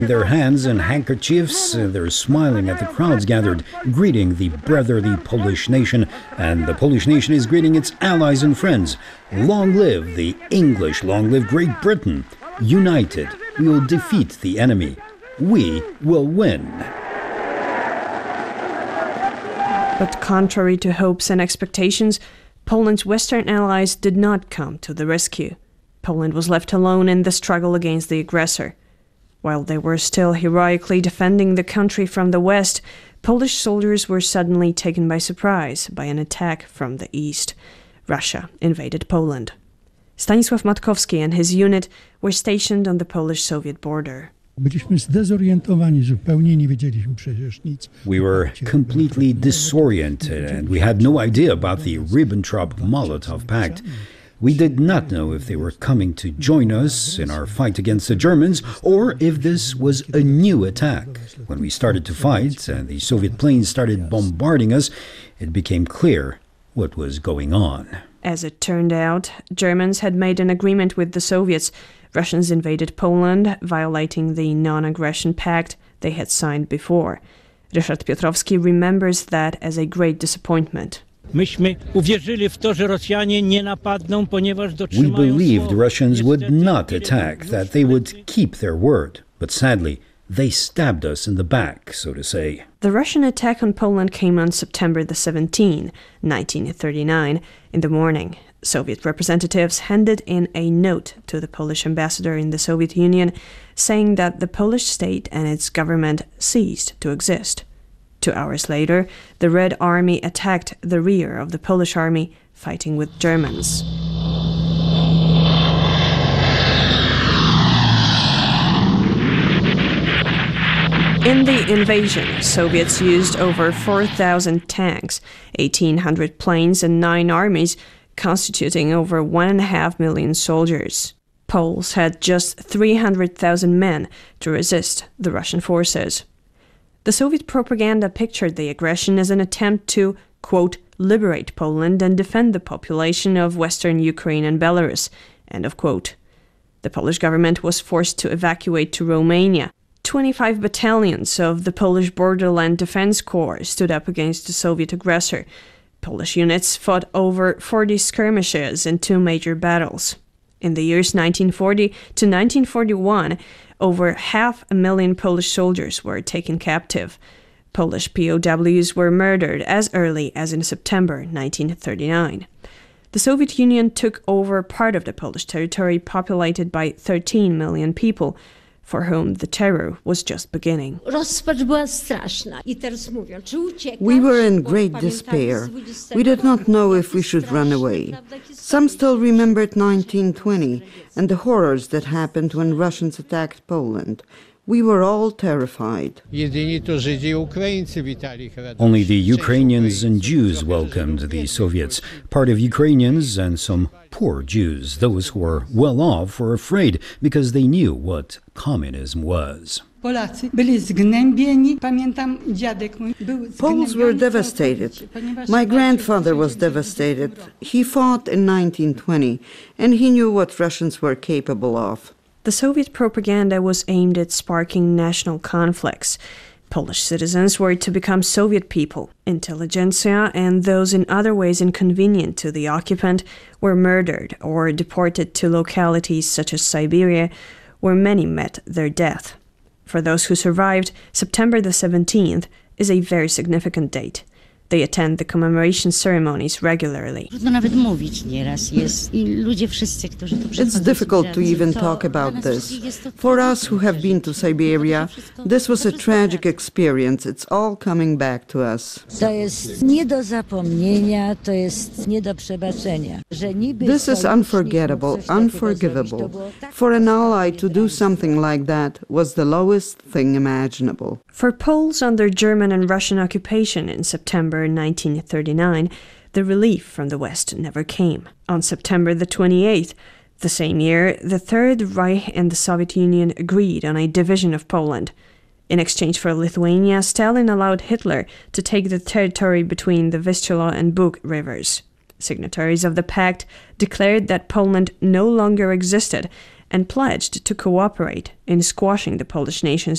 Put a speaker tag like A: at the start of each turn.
A: Their hands in handkerchiefs, they're smiling at the crowds gathered, greeting the brotherly Polish nation, and the Polish nation is greeting its allies and friends. Long live the English, long live Great Britain. United, we will defeat the enemy. We will win.
B: But contrary to hopes and expectations, Poland's Western allies did not come to the rescue. Poland was left alone in the struggle against the aggressor. While they were still heroically defending the country from the west, Polish soldiers were suddenly taken by surprise by an attack from the east. Russia invaded Poland. Stanisław Matkowski and his unit were stationed on the Polish-Soviet border.
A: We were completely disoriented and we had no idea about the Ribbentrop-Molotov Pact. We did not know if they were coming to join us in our fight against the Germans or if this was a new attack. When we started to fight and the Soviet planes started bombarding us, it became clear what was going on.
B: As it turned out, Germans had made an agreement with the Soviets. Russians invaded Poland, violating the non-aggression pact they had signed before. Ryszard Piotrowski remembers that as a great disappointment.
A: We believed Russians would not attack, that they would keep their word. But sadly, they stabbed us in the back, so to say.
B: The Russian attack on Poland came on September 17, 1939, in the morning. Soviet representatives handed in a note to the Polish ambassador in the Soviet Union saying that the Polish state and its government ceased to exist. 2 hours later, the Red Army attacked the rear of the Polish army, fighting with Germans. In the invasion, Soviets used over 4,000 tanks, 1,800 planes and 9 armies, constituting over 1.5 million soldiers. Poles had just 300,000 men to resist the Russian forces. The Soviet propaganda pictured the aggression as an attempt to, quote, liberate Poland and defend the population of Western Ukraine and Belarus, end of quote. The Polish government was forced to evacuate to Romania. 25 battalions of the Polish Borderland Defense Corps stood up against the Soviet aggressor. Polish units fought over 40 skirmishes in 2 major battles. In the years 1940 to 1941, over 500,000 Polish soldiers were taken captive. Polish POWs were murdered as early as in September 1939. The Soviet Union took over part of the Polish territory populated by 13 million people, for whom the terror was just beginning.
C: We were in great despair. We did not know if we should run away. Some still remembered 1920 and the horrors that happened when Russians attacked Poland. We were all terrified.
A: Only the Ukrainians and Jews welcomed the Soviets. Part of Ukrainians and some poor Jews, those who were well off, were afraid because they knew what communism was.
C: Poles were devastated. My grandfather was devastated. He fought in 1920, and he knew what Russians were capable of.
B: The Soviet propaganda was aimed at sparking national conflicts. Polish citizens were to become Soviet people. Intelligentsia and those in other ways inconvenient to the occupant were murdered or deported to localities such as Siberia, where many met their death. For those who survived, September 17th is a very significant date. They attend the commemoration ceremonies regularly.
C: It's difficult to even talk about this. For us who have been to Siberia, this was a tragic experience. It's all coming back to us. This is unforgettable, unforgivable. For an ally to do something like that was the lowest thing imaginable.
B: For Poles under German and Russian occupation in September 1939, the relief from the West never came. On September the 28th, the same year, the Third Reich and the Soviet Union agreed on a division of Poland. In exchange for Lithuania, Stalin allowed Hitler to take the territory between the Vistula and Bug rivers. Signatories of the pact declared that Poland no longer existed and pledged to cooperate in squashing the Polish nation's